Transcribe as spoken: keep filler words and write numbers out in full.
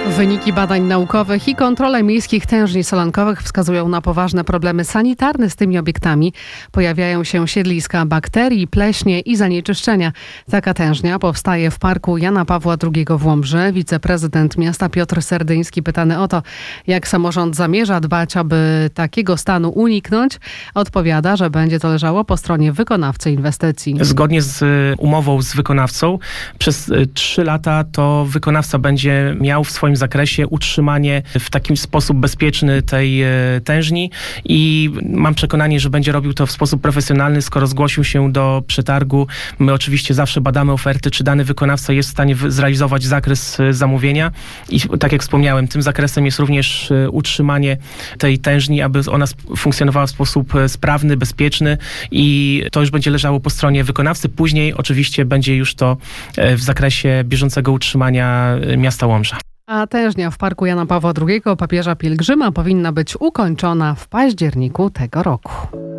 Wyniki badań naukowych i kontrole miejskich tężni solankowych wskazują na poważne problemy sanitarne z tymi obiektami. Pojawiają się siedliska bakterii, pleśnie i zanieczyszczenia. Taka tężnia powstaje w parku Jana Pawła drugiego w Łomży. Wiceprezydent miasta Piotr Serdyński pytany o to, jak samorząd zamierza dbać, aby takiego stanu uniknąć, odpowiada, że będzie to leżało po stronie wykonawcy inwestycji. Zgodnie z umową z wykonawcą przez trzy lata to wykonawca będzie miał w swoim zakresie utrzymanie w taki sposób bezpieczny tej tężni i mam przekonanie, że będzie robił to w sposób profesjonalny, skoro zgłosił się do przetargu. My oczywiście zawsze badamy oferty, czy dany wykonawca jest w stanie zrealizować zakres zamówienia i tak jak wspomniałem, tym zakresem jest również utrzymanie tej tężni, aby ona funkcjonowała w sposób sprawny, bezpieczny i to już będzie leżało po stronie wykonawcy. Później oczywiście będzie już to w zakresie bieżącego utrzymania miasta Łomża. A tężnia w parku Jana Pawła drugiego papieża Pielgrzyma powinna być ukończona w październiku tego roku.